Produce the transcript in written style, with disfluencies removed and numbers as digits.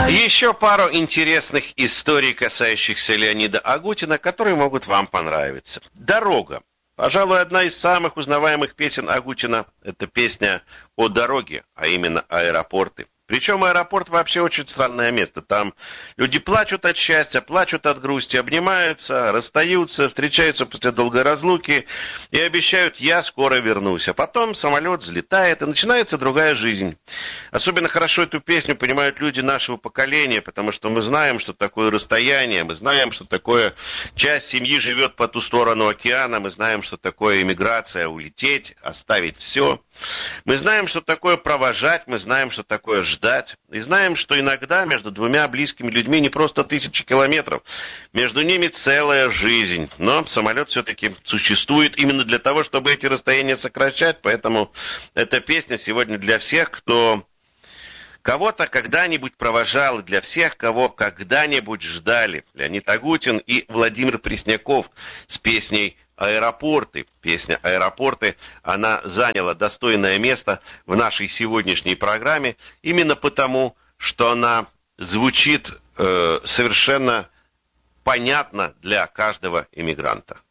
Еще пару интересных историй, касающихся Леонида Агутина, которые могут вам понравиться. «Дорога». Пожалуй, одна из самых узнаваемых песен Агутина – это песня о дороге, а именно аэропорты. Причем аэропорт вообще очень странное место. Там люди плачут от счастья, плачут от грусти, обнимаются, расстаются, встречаются после долгой разлуки и обещают «я скоро вернусь». А потом самолет взлетает, и начинается другая жизнь. Особенно хорошо эту песню понимают люди нашего поколения, потому что мы знаем, что такое расстояние, мы знаем, что такое часть семьи живет по ту сторону океана, мы знаем, что такое эмиграция, улететь, оставить все. Мы знаем, что такое провожать, мы знаем, что такое ждать. И знаем, что иногда между двумя близкими людьми не просто 1000 километров. Между ними целая жизнь. Но самолет все-таки существует именно для того, чтобы эти расстояния сокращать. Поэтому эта песня сегодня для всех, кто кого-то когда-нибудь провожал, и для всех, кого когда-нибудь ждали. Леонид Агутин и Владимир Пресняков с песней «Аэропорты». Песня «Аэропорты», она заняла достойное место в нашей сегодняшней программе именно потому, что она звучит совершенно понятно для каждого иммигранта.